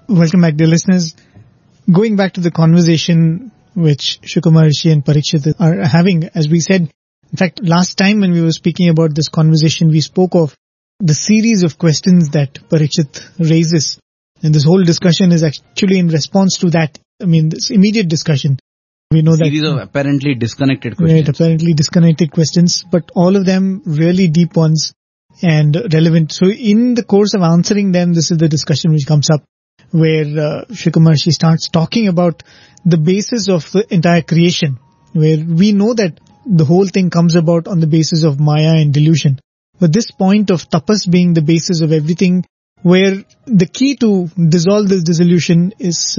Welcome back, dear listeners. Going back to the conversation which Shukra Maharshi and Parikshit are having, as we said, in fact, last time when we were speaking about this conversation, we spoke of the series of questions that Parikshit raises. And this whole discussion is actually in response to that. I mean, this immediate discussion. We know that... Series of apparently disconnected questions. Right, apparently disconnected questions, but all of them really deep ones and relevant. So in the course of answering them, this is the discussion which comes up, where Shukra Maharshi starts talking about the basis of the entire creation, where we know that the whole thing comes about on the basis of Maya and delusion. But this point of tapas being the basis of everything, where the key to dissolve this delusion is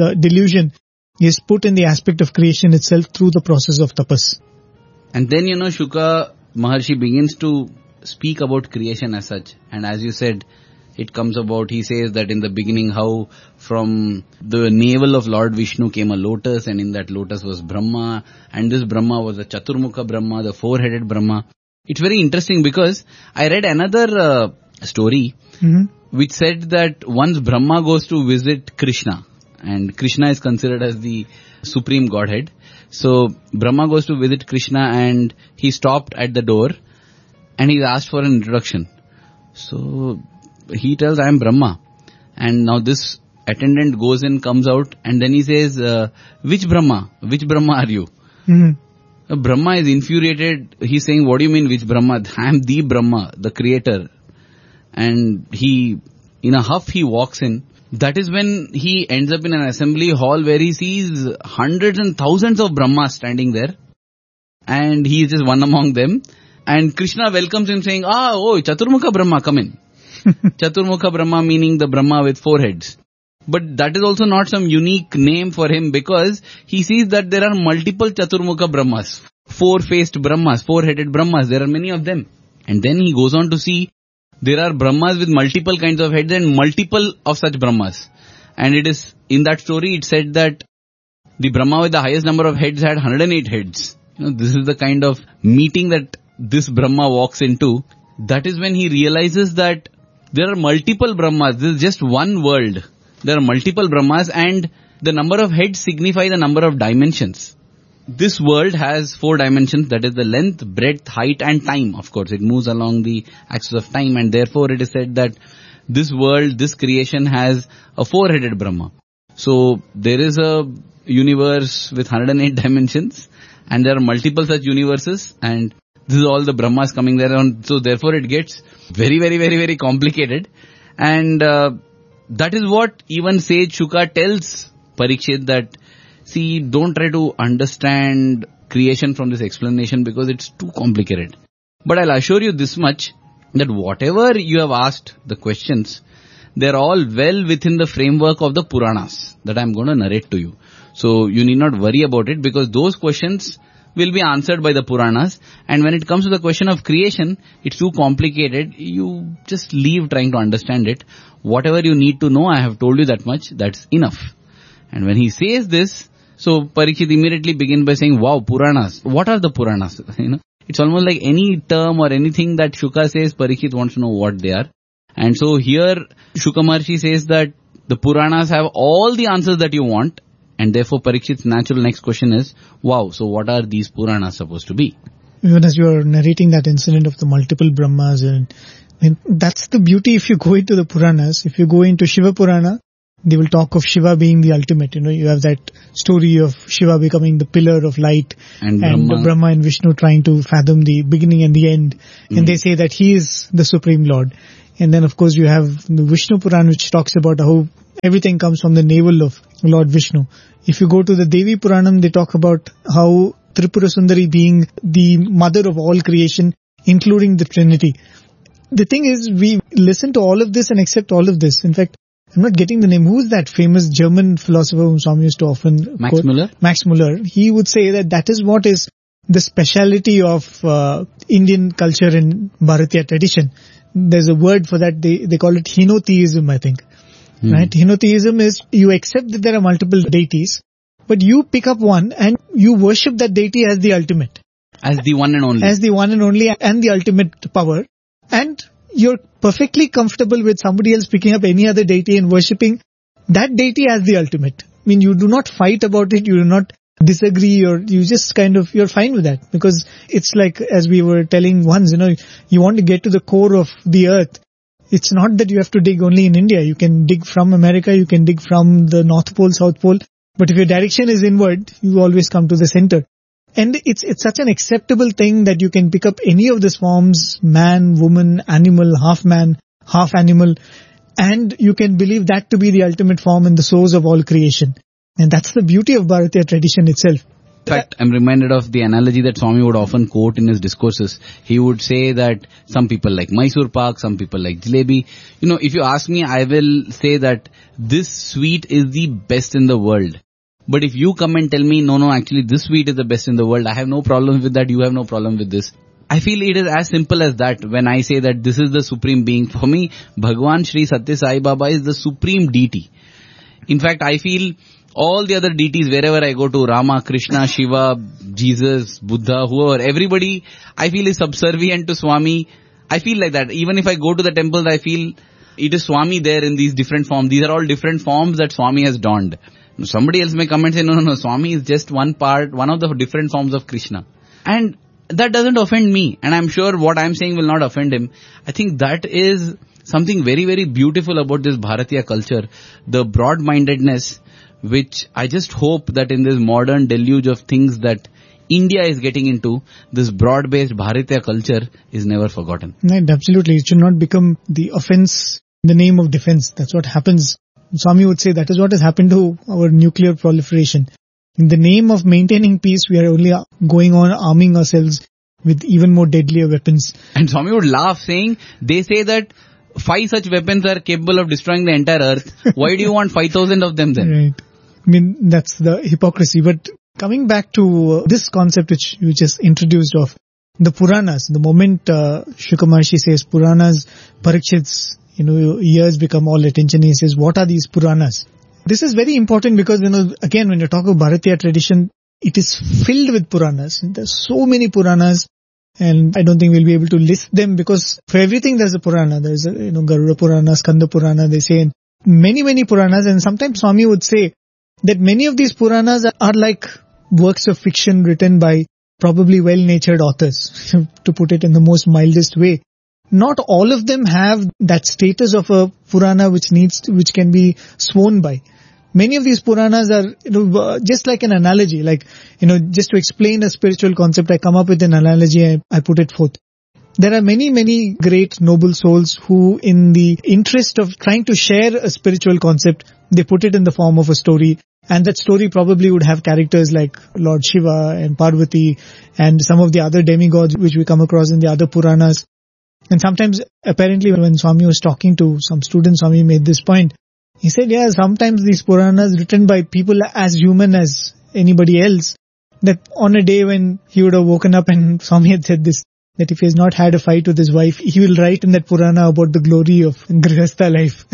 put in the aspect of creation itself through the process of tapas. And then, Shukra Maharshi begins to speak about creation as such. And as you said, it comes about, he says that in the beginning how from the navel of Lord Vishnu came a lotus, and in that lotus was Brahma, and this Brahma was a Chaturmukha Brahma, the four-headed Brahma. It's very interesting because I read another story which said that once Brahma goes to visit Krishna, and Krishna is considered as the supreme godhead. So Brahma goes to visit Krishna and he stopped at the door and he asked for an introduction. So he tells, I am Brahma. And now this attendant goes in, comes out, and then he says, which Brahma? Which Brahma are you? Brahma is infuriated. He's saying, what do you mean which Brahma? I am the Brahma, the creator. And he, in a huff, he walks in. That is when he ends up in an assembly hall where he sees hundreds and thousands of Brahmas standing there. And he is just one among them. And Krishna welcomes him saying, Chaturmukha Brahma, come in. Chaturmukha Brahma meaning the Brahma with four heads. But that is also not some unique name for him, because he sees that there are multiple Chaturmukha Brahmas, four-faced Brahmas, four-headed Brahmas. There are many of them. And then he goes on to see there are Brahmas with multiple kinds of heads and multiple of such Brahmas. And it is, in that story, it said that the Brahma with the highest number of heads had 108 heads. This is the kind of meeting that this Brahma walks into. That is when he realizes that there are multiple Brahmas. This is just one world. There are multiple Brahmas, and the number of heads signify the number of dimensions. This world has 4 dimensions, that is the length, breadth, height and time. Of course, it moves along the axis of time, and therefore it is said that this world, this creation has a 4-headed Brahma. So there is a universe with 108 dimensions, and there are multiple such universes, and this is all the Brahmas coming there on. So therefore it gets very, very, very, very complicated. And that is what even sage Shukra tells Parikshit, that see, don't try to understand creation from this explanation because it's too complicated. But I'll assure you this much, that whatever you have asked, the questions, they're all well within the framework of the Puranas that I'm going to narrate to you. So you need not worry about it, because those questions will be answered by the Puranas. And when it comes to the question of creation, it's too complicated. You just leave trying to understand it. Whatever you need to know, I have told you that much. That's enough. And when he says this, so Parikshit immediately begins by saying, wow, Puranas. What are the Puranas? It's almost like any term or anything that Shukra says, Parikshit wants to know what they are. And so here, Shukra Maharshi says that the Puranas have all the answers that you want. And therefore, Parikshit's natural next question is, wow, so what are these Puranas supposed to be? Even as you are narrating that incident of the multiple Brahmas, and that's the beauty if you go into the Puranas. If you go into Shiva Purana, they will talk of Shiva being the ultimate. You have that story of Shiva becoming the pillar of light, and Brahma and Vishnu trying to fathom the beginning and the end. And they say that he is the Supreme Lord. And then of course you have the Vishnu Purana, which talks about how everything comes from the navel of Lord Vishnu. If you go to the Devi Puranam, they talk about how Tripura Sundari being the mother of all creation, including the Trinity. The thing is, we listen to all of this and accept all of this. In fact, I'm not getting the name. Who's that famous German philosopher whom Swami used to often Max quote? Muller? Max Muller. He would say that is what is the speciality of Indian culture and Bharatiya tradition. There's a word for that. They call it henotheism, I think. Right? Henotheism is you accept that there are multiple deities, but you pick up one and you worship that deity as the ultimate. As the one and only. As the one and only and the ultimate power. And you're perfectly comfortable with somebody else picking up any other deity and worshipping that deity as the ultimate. I mean, you do not fight about it, you do not disagree, or you just kind of, you're fine with that. Because it's like, as we were telling once, you want to get to the core of the earth. It's not that you have to dig only in India. You can dig from America, you can dig from the North Pole, South Pole. But if your direction is inward, you always come to the center. And it's such an acceptable thing that you can pick up any of these forms, man, woman, animal, half man, half animal, and you can believe that to be the ultimate form and the source of all creation. And that's the beauty of Bharatiya tradition itself. In fact, I'm reminded of the analogy that Swami would often quote in his discourses. He would say that some people like Mysore Pak, some people like jalebi. If you ask me, I will say that this sweet is the best in the world. But if you come and tell me, no, actually this sweet is the best in the world, I have no problem with that, you have no problem with this. I feel it is as simple as that when I say that this is the supreme being. For me, Bhagwan Sri Satya Sai Baba is the supreme deity. In fact, I feel all the other deities, wherever I go to, Rama, Krishna, Shiva, Jesus, Buddha, whoever, everybody, I feel is subservient to Swami. I feel like that. Even if I go to the temples, I feel it is Swami there in these different forms. These are all different forms that Swami has donned. Somebody else may come and say, no, Swami is just one of the different forms of Krishna. And that doesn't offend me. And I'm sure what I'm saying will not offend him. I think that is something very, very beautiful about this Bharatiya culture. The broad-mindedness, which I just hope that in this modern deluge of things that India is getting into, this broad-based Bharatiya culture is never forgotten. Right, absolutely. It should not become the offense in the name of defense. That's what happens. Swami would say that is what has happened to our nuclear proliferation. In the name of maintaining peace, we are only going on arming ourselves with even more deadlier weapons. And Swami would laugh saying, they say that 5 such weapons are capable of destroying the entire earth. Why do you want 5,000 of them then? Right. I mean, that's the hypocrisy. But coming back to this concept which you just introduced of the Puranas, the moment Shuka Maharshi says Puranas, Parikshit's ears become all attention. He says, what are these Puranas? This is very important because, again, when you talk of Bharatiya tradition, it is filled with Puranas. There's so many Puranas, and I don't think we'll be able to list them because for everything there's a Purana. There's Garuda Purana, Skanda Purana, they say many, many Puranas, and sometimes Swami would say that many of these Puranas are like works of fiction written by probably well-natured authors, to put it in the most mildest way. Not all of them have that status of a Purana which can be sworn by. Many of these Puranas are, just like an analogy, just to explain a spiritual concept, I come up with an analogy, I put it forth. There are many, many great noble souls who, in the interest of trying to share a spiritual concept, they put it in the form of a story. And that story probably would have characters like Lord Shiva and Parvati and some of the other demigods which we come across in the other Puranas. And sometimes, apparently, when Swami was talking to some students, Swami made this point. He said, sometimes these Puranas written by people as human as anybody else, that on a day when he would have woken up and Swami had said this, that if he has not had a fight with his wife, he will write in that Purana about the glory of Grihastha life.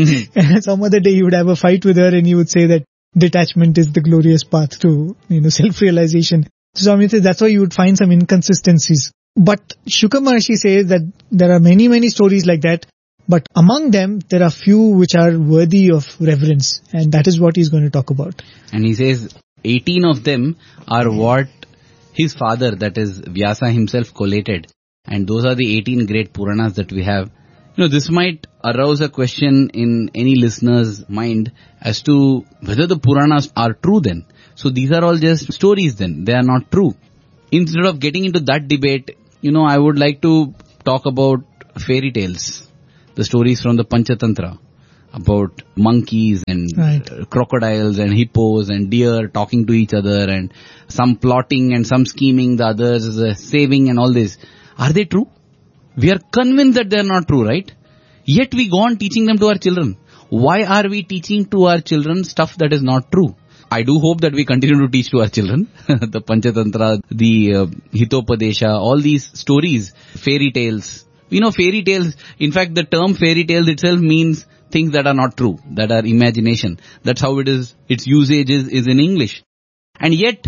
And some other day he would have a fight with her and he would say that detachment is the glorious path to, self-realization. So Swami says that's why you would find some inconsistencies. But Shuka Maharshi says that there are many, many stories like that, but among them, there are few which are worthy of reverence, and that is what he's going to talk about. And he says 18 of them are what his father, that is Vyasa himself, collated. And those are the 18 great Puranas that we have. This might arouse a question in any listener's mind as to whether the Puranas are true then. So these are all just stories then, they are not true. Instead of getting into that debate, I would like to talk about fairy tales, the stories from the Panchatantra, about monkeys and crocodiles and hippos and deer talking to each other and some plotting and some scheming, the others saving and all this. Are they true? We are convinced that they are not true, right? Yet we go on teaching them to our children. Why are we teaching to our children stuff that is not true? I do hope that we continue to teach to our children the Panchatantra, the Hitopadesha, all these stories, fairy tales. Fairy tales, in fact the term fairy tales itself means things that are not true, that are imagination. That's how it is, its usage is in English. And yet,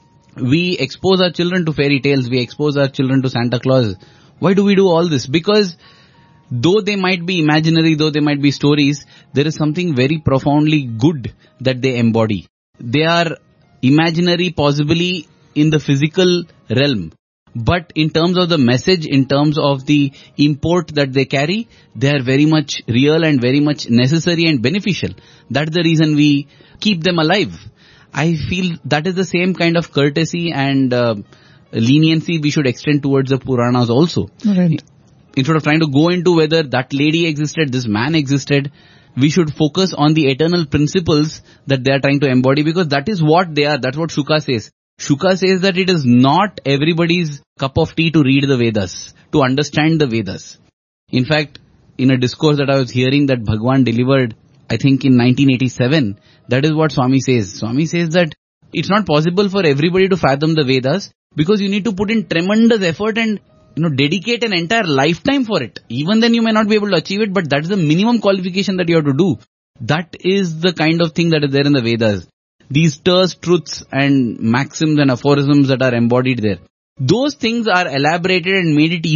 we expose our children to fairy tales, we expose our children to Santa Claus. Why do we do all this? Because though they might be imaginary, though they might be stories, there is something very profoundly good that they embody. They are imaginary possibly in the physical realm, but in terms of the message, in terms of the import that they carry, they are very much real and very much necessary and beneficial. That's the reason we keep them alive. I feel that is the same kind of courtesy and leniency we should extend towards the Puranas also. Right. Instead of trying to go into whether that lady existed, this man existed, we should focus on the eternal principles that they are trying to embody, because that is what they are. That's what Shuka says. Shuka says that it is not everybody's cup of tea to read the Vedas, to understand the Vedas. In fact, in a discourse that I was hearing that Bhagwan delivered, I think in 1987, that is what Swami says. Swami says that it's not possible for everybody to fathom the Vedas, because you need to put in tremendous effort and dedicate an entire lifetime for it. Even then you may not be able to achieve it, but that's the minimum qualification that you have to do. That is the kind of thing that is there in the Vedas. These terse truths and maxims and aphorisms that are embodied there. Those things are elaborated and made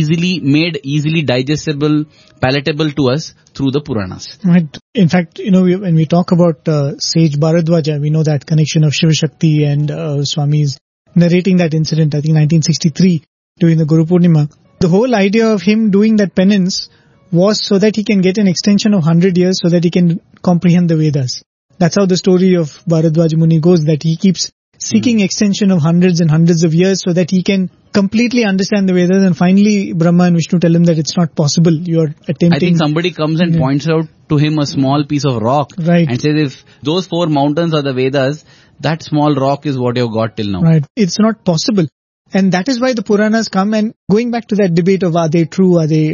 easily digestible, palatable to us through the Puranas. Right. In fact, when we talk about sage Bharadwaja, we know that connection of Shiva Shakti and Swami's narrating that incident, I think 1963, during the Guru Purnima. The whole idea of him doing that penance was so that he can get an extension of 100 years so that he can comprehend the Vedas. That's how the story of Bharadwaja Muni goes, that he keeps seeking extension of hundreds and hundreds of years so that he can completely understand the Vedas, and finally Brahma and Vishnu tell him that it's not possible. You're attempting. I think somebody comes and points out to him a small piece of rock, right, and says if those 4 mountains are the Vedas, that small rock is what you've got till now. Right. It's not possible. And that is why the Puranas come, and going back to that debate of are they true, are they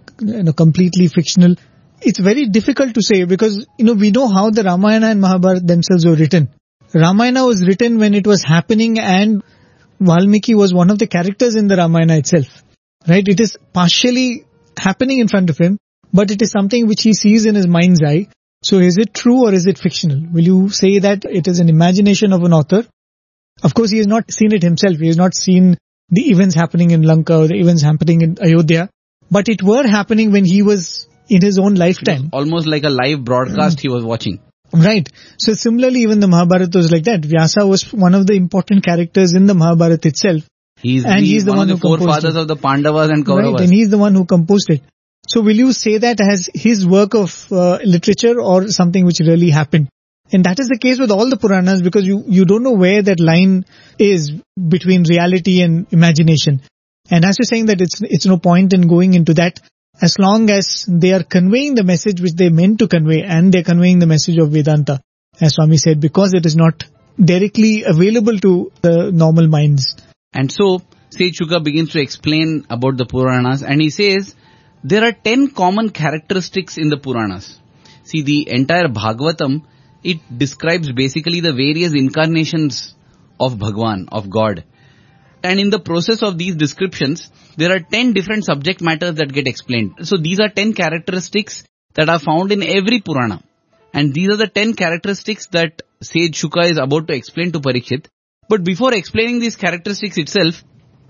completely fictional, it's very difficult to say, because we know how the Ramayana and Mahabharata themselves were written. Ramayana was written when it was happening, and Valmiki was one of the characters in the Ramayana itself. Right? It is partially happening in front of him, but it is something which he sees in his mind's eye. So is it true or is it fictional? Will you say that it is an imagination of an author? Of course, he has not seen it himself. He has not seen the events happening in Lanka or the events happening in Ayodhya. But it were happening when he was in his own lifetime. Almost like a live broadcast he was watching. Right. So similarly, even the Mahabharata was like that. Vyasa was one of the important characters in the Mahabharata itself. He's the one of the forefathers of the Pandavas and Kauravas. Right, and he's the one who composed it. So will you say that as his work of literature or something which really happened? And that is the case with all the Puranas, because you don't know where that line is between reality and imagination. And as you're saying that it's no point in going into that, as long as they are conveying the message which they meant to convey, and they're conveying the message of Vedanta, as Swami said, because it is not directly available to the normal minds. And so, Sage Shuka begins to explain about the Puranas, and he says, there are 10 common characteristics in the Puranas. See, the entire Bhagavatam, it describes basically the various incarnations of Bhagwan, of God. And in the process of these descriptions, there are 10 different subject matters that get explained. So these are 10 characteristics that are found in every Purana. And these are the 10 characteristics that Sage Shuka is about to explain to Parikshit. But before explaining these characteristics itself,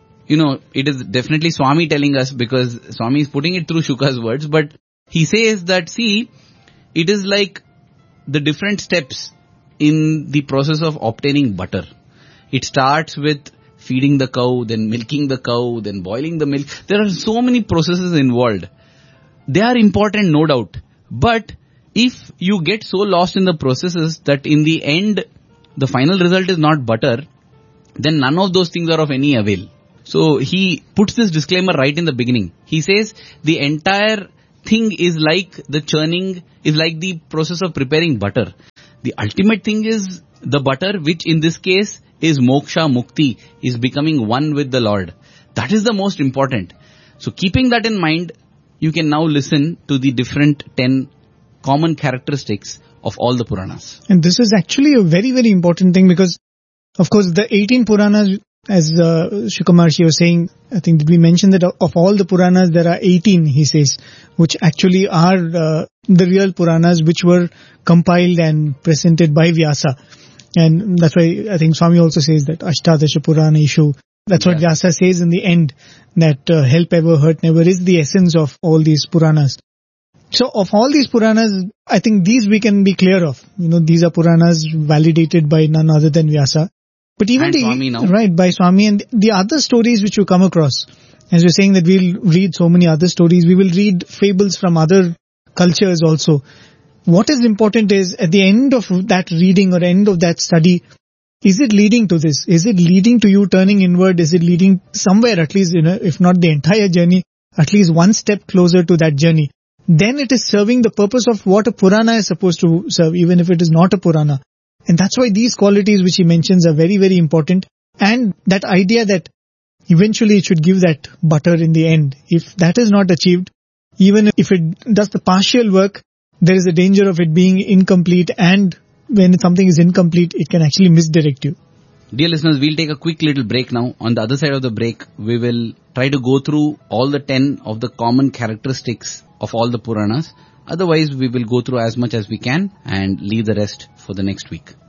it is definitely Swami telling us, because Swami is putting it through Shuka's words, but he says that, see, it is like the different steps in the process of obtaining butter. It starts with feeding the cow, then milking the cow, then boiling the milk. There are so many processes involved. They are important, no doubt. But if you get so lost in the processes that in the end, the final result is not butter, then none of those things are of any avail. So he puts this disclaimer right in the beginning. He says the entire thing is like the churning, is like the process of preparing butter. The ultimate thing is the butter, which in this case is moksha, mukti, is becoming one with the Lord. That is the most important. So keeping that in mind, you can now listen to the different 10 common characteristics of all the Puranas. And this is actually a very, very important thing, because of course the 18 Puranas, as Shuka Maharshi was saying, I think did we mention that of all the Puranas there are 18, he says, which actually are the real Puranas which were compiled and presented by Vyasa. And that's why I think Swami also says that Ashtadasha Purana Ishu That's what Vyasa says in the end, that help ever, hurt never is the essence of all these Puranas. So of all these Puranas, I think these we can be clear of. These are Puranas validated by none other than Vyasa. But even Swami now. Right, by Swami, and the other stories which you come across, as you're saying that we'll read so many other stories, we will read fables from other cultures also. What is important is at the end of that reading or end of that study, is it leading to this? Is it leading to you turning inward? Is it leading somewhere, at least, if not the entire journey, at least one step closer to that journey? Then it is serving the purpose of what a Purana is supposed to serve, even if it is not a Purana. And that's why these qualities which he mentions are very, very important. And that idea that eventually it should give that butter in the end. If that is not achieved, even if it does the partial work, there is a danger of it being incomplete, and when something is incomplete, it can actually misdirect you. Dear listeners, we'll take a quick little break now. On the other side of the break, we will try to go through all the 10 of the common characteristics of all the Puranas. Otherwise, we will go through as much as we can and leave the rest for the next week.